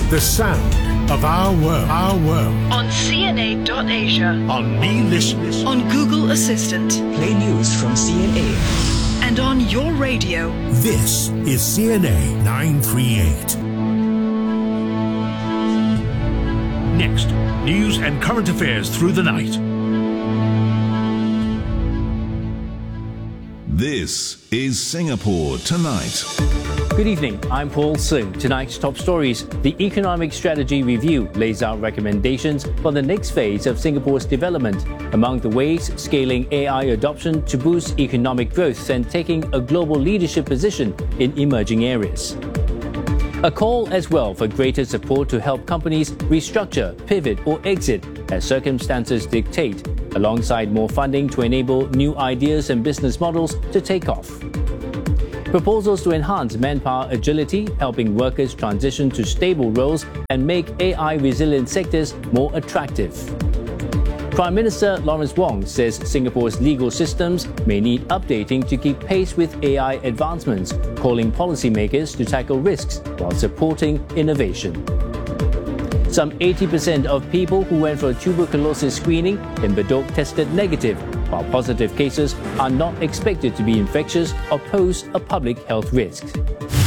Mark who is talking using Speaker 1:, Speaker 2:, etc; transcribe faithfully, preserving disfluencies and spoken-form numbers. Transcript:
Speaker 1: The sound of our world, our world.
Speaker 2: On C N A dot Asia.
Speaker 1: On Me Listen.
Speaker 2: On Google Assistant.
Speaker 3: Play news from C N A.
Speaker 2: And on your radio.
Speaker 1: This is C N A nine thirty-eight. Next, news and current affairs through the night.
Speaker 4: This is Singapore Tonight.
Speaker 5: Good evening, I'm Paul Sing. Tonight's top stories. The Economic Strategy Review lays out recommendations for the next phase of Singapore's development. Among the ways, scaling A I adoption to boost economic growth and taking a global leadership position in emerging areas. A call as well for greater support to help companies restructure, pivot or exit as circumstances dictate, alongside more funding to enable new ideas and business models to take off. Proposals to enhance manpower agility, helping workers transition to stable roles and make A I-resilient sectors more attractive. Prime Minister Lawrence Wong says Singapore's legal systems may need updating to keep pace with A I advancements, calling policymakers to tackle risks while supporting innovation. Some eighty percent of people who went for a tuberculosis screening in Bedok tested negative, while positive cases are not expected to be infectious or pose a public health risk.